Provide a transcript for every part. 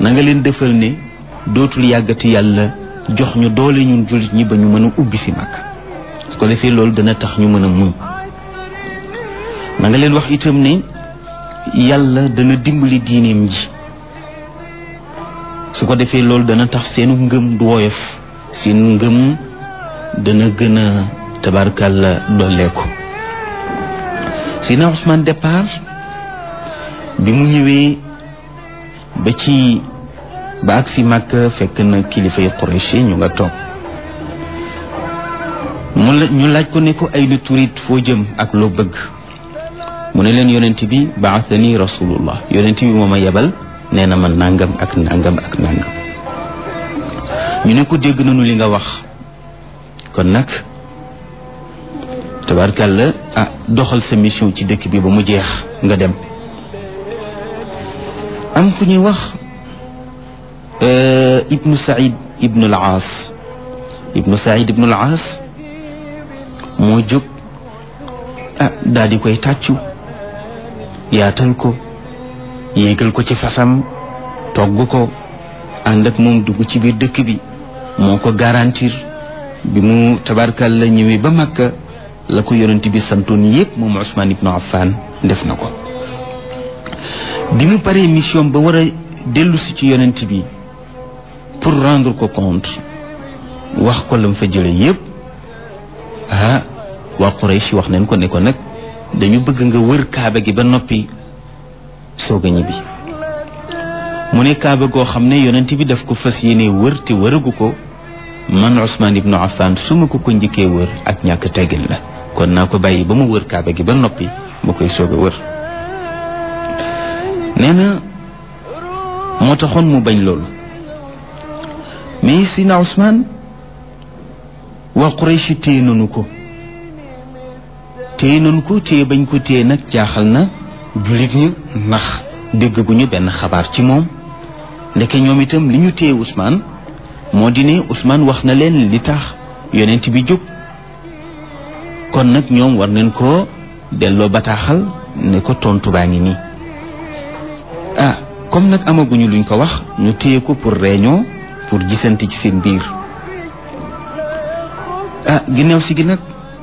na nga leen defal ne dootul yàggati yàlla jox ñu doole ñun jullit ñi ba ñu mën a ubbi si Makka su ko defee loolu dana tax ñu mën a muñ na nga leen wax itam ne yàlla dana dimbali diineem ji su ko defee loolu dana tax seenu ngëm du woyof seen ngëm dana gën a tabarkalla dolleeku Seydina Ousmane départ bi mu ñëwee ba ak si Makka fekk na kilifay Quraysh ñu nga toog ñu laaj ko ne ko ay lu turit foo jëm ak loo bëgg mu ne leen yonent bi ba'athani rasulullah yonent bi moo ma yebal nee na ma nangam ak nangam ak nangam ñu ne ko dégg nañu li nga wax kon nag tabarkalla doxal sa mission ci dëkk bi ba mu jeex nga dem am ku ñuy wax ibnu Saïd ibnu al-Aas moo jóg daal di koy tàccu yaatal ko yéegal ko ci fasam togg ko ànd ak moom dugg ci biir dëkk bi moo ko garantir bi mu tabarkalla ñëwee ba Makka la ko yonent bi santoon yépp moom Ousmane ibnu Affan def na ko bi mu paree mission ba war a dellu si ci yonent bi pour rendre ko compte wax ko lam fa jële yépp waa Quraysh wax nañ ko ne ko nag dañu bëgg nga wër kaaba gi ba noppi soog a ñibbi mu ne kaaba goo xam ne yonent bi daf ko fas yéene wër te wëragu ko man Ousmane ibnu Affan su ma ko njëkkee wër ak ñàkk teggin la kon naa ko bàyyi ba mu wër kaaba gi ba noppi ma koy soog a wër nee na moo taxoon mu bañ loolu mais Seydina Ousmane waa Quraysh téye nañu ko téye bañ ko téye nag jaaxal na jullit ñi ndax déggaguñu benn xabaar ci moom ndeke ñoom itam li ñu téye Ousmane moo di ne Ousmane wax na leen li tax yonent bi jóg kon nag ñoom war nañ koo delloo bataaxal ne ko tontu baa ngi nii comme nag amaguñu luñ ko wax ñu téye ko pour réunion pour gisante ci seen biir ginnaaw si gi nag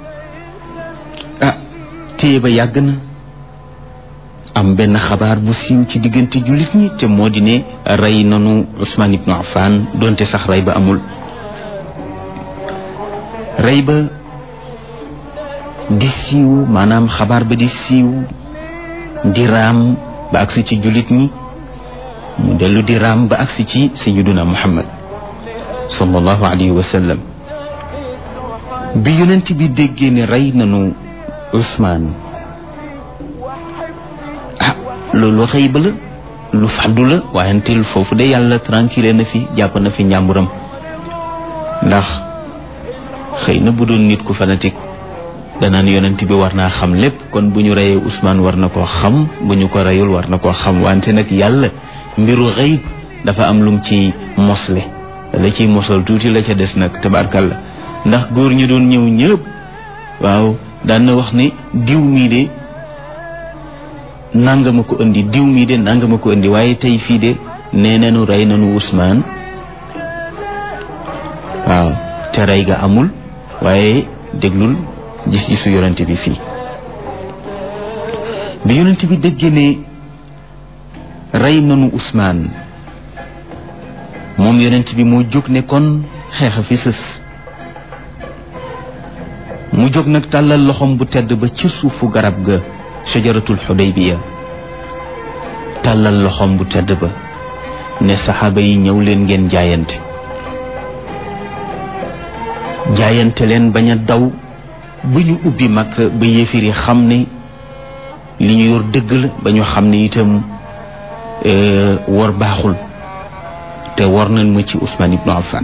téye ba yàgg na am benn xabaar bu siiw ci diggante jullit ñi te moo di ne rey nanu Ousmane ibnu Affan donte sax rey ba amul rey ba di siiw maanaam xabaar ba di siiw di raam ba agsi ci jullit ñi mu dellu di raam ba agsi ci sayyiduna Muhammad sallallahu alayhi wa sallam bi yonent bi déggee ne rey nanu Ousmane loolu xëy ba la lu fàddu la waayantel foofu de yàlla tranquille na fi jàpp na fi njàmburam ndax xëy na bu doon nit ku fanatique danaan yonent bi war naa xam lépp kon bu ñu reyee Ousmane war na koo xam bu ñu ko reyul war na koo xam wante nag yàlla mbiru xëyb dafa am lum ci mosle la ciy mosal tuuti la ca des nag tabarkalla ndax góor ñu doon ñëw ñëpp waaw daan na wax ne diw mii de nangama ko indi diw mii de nangama ko indi waaye tey fii de nee nañu rey nañu Ousmane waaw te rey ga amul waaye déglul gis-gisu yonent bi fii bi yonent bi déggee ne rey nañu Ousmane moom yonent bi moo jóg ne kon xeexa fi sës mu jóg nag tàllal loxom bu tedd ba ci suufu garab ga shajaratul Xudaybiya tàllal loxom bu tedd ba ne saxaaba yi ñëw leen ngeen jaayante leen bañ a daw ba ñu ubbi Makka ba yéefir yi xam ne li ñu yor dëgg la ba ñu xam ne itam wor baaxul te war nañ ma ci Ousmane ibnu Affan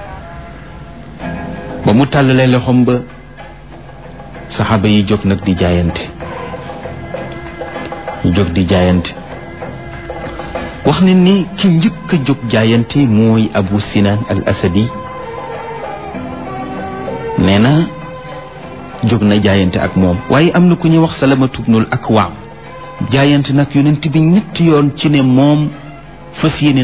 ba mu tàllalee loxom ba saxaaba yi jóg nag di jaayante wax ne ni ki njëkk a jóg jaayante mooy Abu Sinan al Asadi nee na jóg na jaayante ak moom waaye am na ku ñuy wax Salamatu bnul Akwa jaayante nag yonent bi ñetti yoon ci ne moom fas yéene